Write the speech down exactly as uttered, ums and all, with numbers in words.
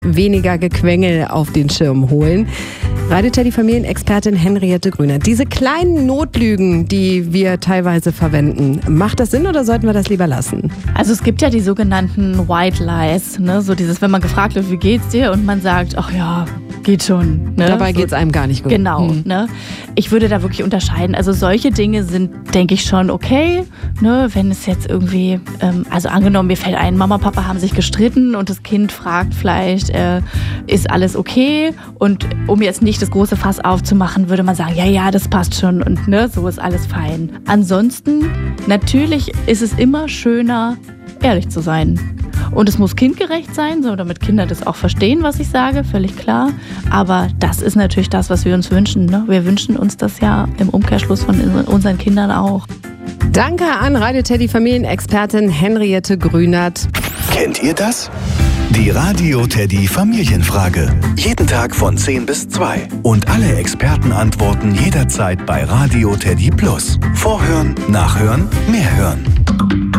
weniger Gequengel auf den Schirm holen. Radio Teddy Familienexpertin Henriette Grünert. Diese kleinen Notlügen, die wir teilweise verwenden, macht das Sinn oder sollten wir das lieber lassen? Also es gibt ja die sogenannten White Lies, ne? So dieses, wenn man gefragt wird, wie geht's dir? Und man sagt, ach ja, geht schon. Ne? Dabei so, geht's einem gar nicht gut. Genau. Hm. Ne? Ich würde da wirklich unterscheiden. Also solche Dinge sind, denke ich, schon okay. Ne? Wenn es jetzt irgendwie, ähm, also angenommen, mir fällt ein, Mama, Papa haben sich gestritten und das Kind fragt vielleicht, äh, ist alles okay? Und um jetzt nicht das große Fass aufzumachen, würde man sagen, ja, ja, das passt schon und ne, so ist alles fein. Ansonsten, natürlich ist es immer schöner, ehrlich zu sein. Und es muss kindgerecht sein, so damit Kinder das auch verstehen, was ich sage, völlig klar. Aber das ist natürlich das, was wir uns wünschen. Ne? Wir wünschen uns das ja im Umkehrschluss von unseren Kindern auch. Danke an Radio Teddy Familienexpertin Henriette Grünert. Kennt ihr das? Die Radio Teddy Familienfrage. Jeden Tag von zehn bis zwei. Und alle Experten antworten jederzeit bei Radio Teddy Plus. Vorhören, nachhören, mehr hören.